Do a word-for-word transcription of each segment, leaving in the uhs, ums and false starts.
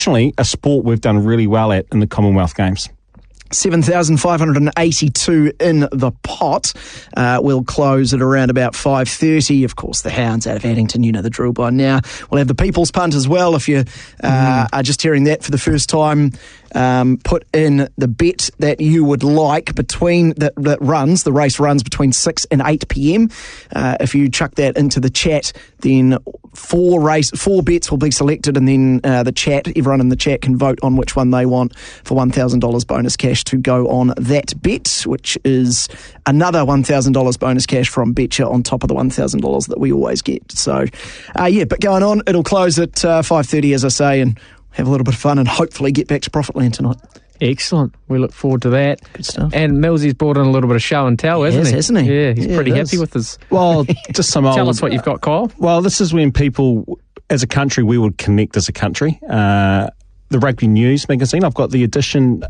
Traditionally, a sport we've done really well at in the Commonwealth Games. seven thousand five hundred eighty-two in the pot. Uh, we'll close at around about five thirty. Of course, the Hounds out of Addington, you know the drill by now. We'll have the People's Punt as well. If you uh, mm. are just hearing that for the first time, um, put in the bet that you would like between that, that runs, the race runs between six and eight p.m. Uh, if you chuck that into the chat, then four race four bets will be selected, and then uh, the chat, everyone in the chat can vote on which one they want for one thousand dollars bonus cash to go on that bet, which is another one thousand dollars bonus cash from Betcha on top of the one thousand dollars that we always get. So, uh, yeah, but going on, it'll close at uh, five thirty, as I say, and have a little bit of fun and hopefully get back to Profitland tonight. Excellent. We look forward to that. Good stuff. And Millsy's brought in a little bit of show and tell, he hasn't has, he? hasn't he? Yeah, he's yeah, pretty happy with his... Well, just some old... Tell us what you've got, Kyle. Well, this is when people, as a country, we would connect as a country. Uh, the Rugby News magazine, I've got the edition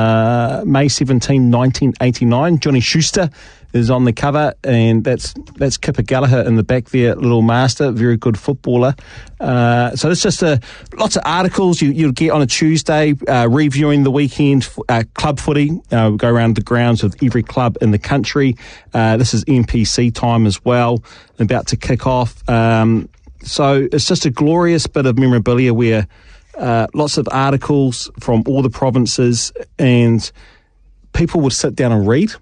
uh, May seventeenth, nineteen eighty-nine. Johnny Schuster is on the cover, and that's that's Kipper Gallagher in the back there, little master, very good footballer. Uh, so it's just a, lots of articles you, you'll get on a Tuesday, uh, reviewing the weekend, uh, club footy. Uh, we go around the grounds of every club in the country. Uh, this is N P C time as well, about to kick off. Um, so it's just a glorious bit of memorabilia where uh, lots of articles from all the provinces, and people would sit down and read.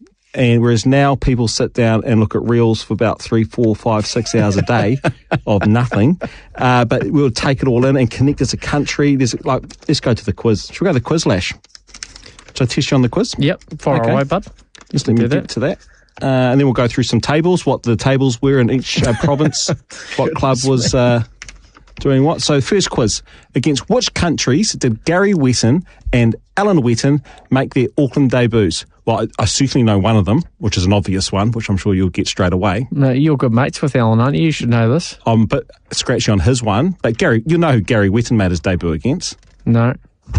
And whereas now people sit down and look at reels for about three, four, five, six hours a day of nothing, uh, but we'll take it all in and connect as a country. There's like, let's go to the quiz. Should we go to the quiz, Lash? Should I test you on the quiz? Yep, fire okay. away, bud. Just let me get to that. Uh, and then we'll go through some tables, what the tables were in each uh, province, what club was uh, doing what. So first quiz, against which countries did Gary Wetton and Alan Wetton make their Auckland debuts? Well, I, I certainly know one of them, which is an obvious one, which I'm sure you'll get straight away. No, you're good mates with Alan, aren't you? You should know this. I'm a bit scratchy on his one, but Gary, you know who Gary Wetton made his debut against? No.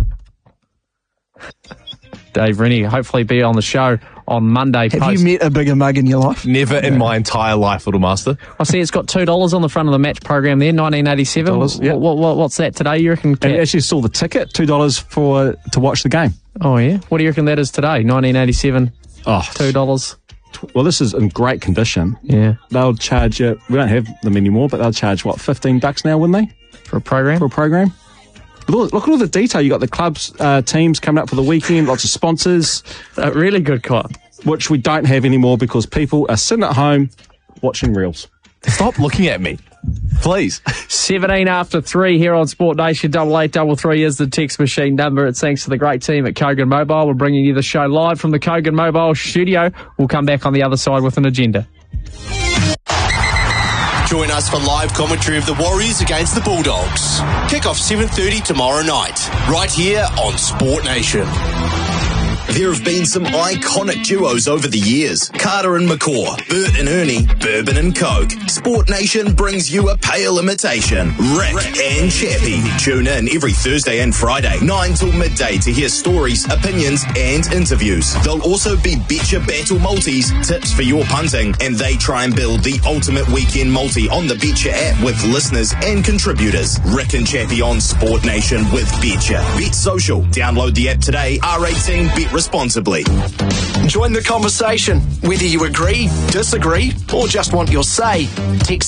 Dave Rennie, hopefully be on the show on Monday. Have post. you met a bigger mug in your life? Never in yeah. my entire life, Little Master. I see it's got two dollars on the front of the match program there, nineteen eighty-seven. Dollars, yeah. what, what, what's that today, you reckon? And actually saw the ticket, two dollars for to watch the game. Oh, yeah? What do you reckon that is today, nineteen eighty-seven? Oh, two dollars. Well, this is in great condition. Yeah. They'll charge you, we don't have them anymore, but they'll charge, what, fifteen bucks now, wouldn't they? For a program? For a program. Look, look at all the detail. You got the clubs, uh, teams coming up for the weekend, lots of sponsors. A really good cut. Which we don't have anymore because people are sitting at home watching reels. Stop looking at me, please. seventeen after three here on Sport Nation. Double eight double three is the text machine number. It's thanks to the great team at Kogan Mobile. We're bringing you the show live from the Kogan Mobile studio. We'll come back on the other side with an agenda. Join us for live commentary of the Warriors against the Bulldogs. Kick off seven thirty tomorrow night, right here on Sport Nation. There have been some iconic duos over the years. Carter and McCaw, Bert and Ernie, Bourbon and Coke. Sport Nation brings you a pale imitation. Rick, Rick and Chappie. Tune in every Thursday and Friday, nine till midday to hear stories, opinions and interviews. There'll also be Betcha Battle Multis, tips for your punting, and they try and build the ultimate weekend multi on the Betcha app with listeners and contributors. Rick and Chappie on Sport Nation with Betcha. Bet Social. Download the app today. R eighteen, bet responsibly. Join the conversation. Whether you agree, disagree, or just want your say, text